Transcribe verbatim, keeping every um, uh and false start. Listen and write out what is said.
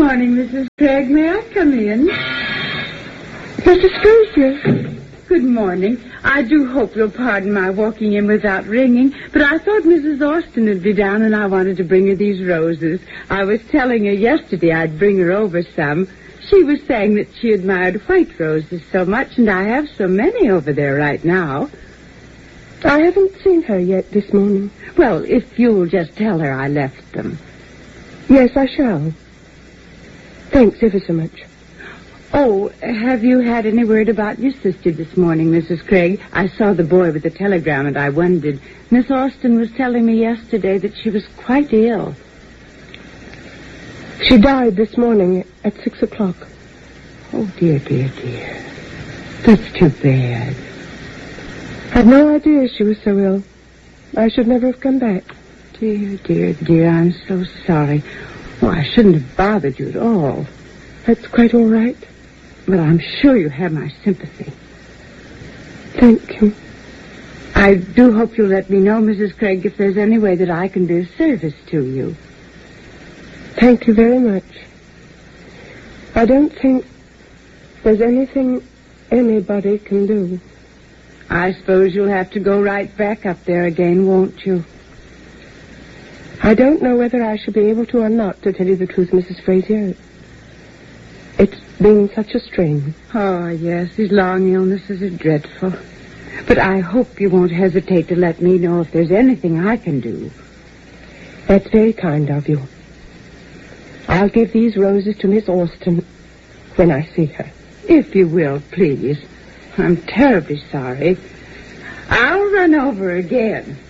morning, Missus Craig. May I come in? Missus Fraser. Good morning. I do hope you'll pardon my walking in without ringing, but I thought Missus Austin would be down and I wanted to bring her these roses. I was telling her yesterday I'd bring her over some. She was saying that she admired white roses so much, and I have so many over there right now. I haven't seen her yet this morning. Well, if you'll just tell her I left them. Yes, I shall. Thanks ever so much. Oh, have you had any word about your sister this morning, Missus Craig? I saw the boy with the telegram, and I wondered. Miss Austin was telling me yesterday that she was quite ill. She died this morning at six o'clock. Oh, dear, dear, dear. That's too bad. Had no idea she was so ill. I should never have come back. Dear, dear, dear, I'm so sorry. Oh, I shouldn't have bothered you at all. That's quite all right. But I'm sure you have my sympathy. Thank you. I do hope you'll let me know, Missus Craig, if there's any way that I can be of service to you. Thank you very much. I don't think there's anything anybody can do. I suppose you'll have to go right back up there again, won't you? I don't know whether I shall be able to or not, to tell you the truth, Missus Fraser. It's been such a strain. Oh, yes, these long illnesses are dreadful. But I hope you won't hesitate to let me know if there's anything I can do. That's very kind of you. I'll give these roses to Miss Austin when I see her. If you will, please. I'm terribly sorry. I'll run over again.